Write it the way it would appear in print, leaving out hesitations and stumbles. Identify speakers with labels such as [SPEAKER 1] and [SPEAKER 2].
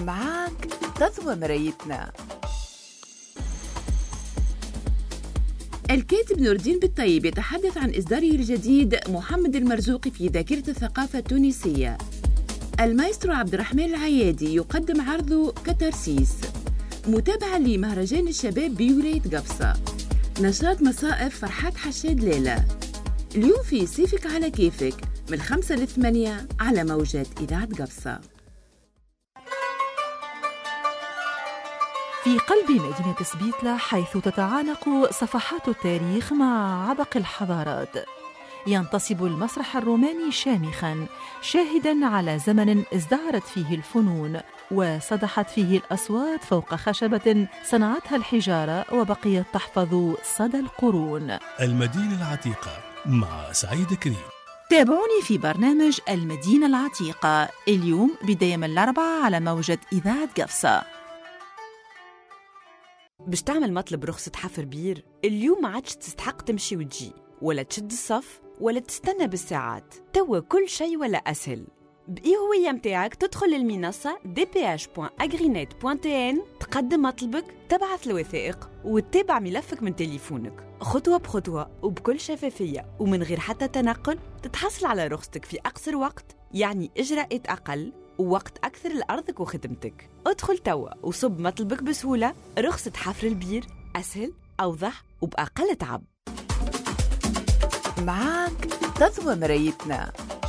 [SPEAKER 1] معاك تضوى مرايتنا. الكاتب نور الدين بالطيب يتحدث عن إصداره الجديد محمد المرزوقي في ذاكرة الثقافة التونسية. المايسترو عبد الرحمن العيادي يقدم عرضه كتارسيس. متابعة لمهرجان الشباب بولاية قفصة. نشاط مصائف فرحات حشاد ليلى. اليوم في سيفك على كيفك من 5 ل 8 على موجات إذاعة قفصة.
[SPEAKER 2] في قلب مدينة سبيتلة، حيث تتعانق صفحات التاريخ مع عبق الحضارات، ينتصب المسرح الروماني شامخاً، شاهداً على زمن ازدهرت فيه الفنون وصدحت فيه الأصوات فوق خشبة صنعتها الحجارة وبقيت تحفظ صدى القرون.
[SPEAKER 3] المدينة العتيقة مع سعيد كريم.
[SPEAKER 2] تابعوني في برنامج المدينة العتيقة اليوم بداية من الأربعاء على موجة إذاعة قفصة.
[SPEAKER 4] باش تعمل مطلب رخصة حفر بير اليوم ما عادش تستحق تمشي وتجي ولا تشد الصف ولا تستنى بالساعات. توا كل شيء ولا أسهل. بإيهوية متاعك تدخل للمنصة dph.agrinet.tn، تقدم مطلبك، تبعث الوثائق وتتابع ملفك من تليفونك خطوة بخطوة وبكل شفافية ومن غير حتى تنقل. تتحصل على رخصتك في أقصر وقت، يعني إجراءات أقل ووقت أكثر لأرضك وخدمتك. ادخل توا وصب مطلبك بسهولة. رخصة حفر البير أسهل، أوضح وبأقل تعب.
[SPEAKER 1] معاك تضوى مرايتنا.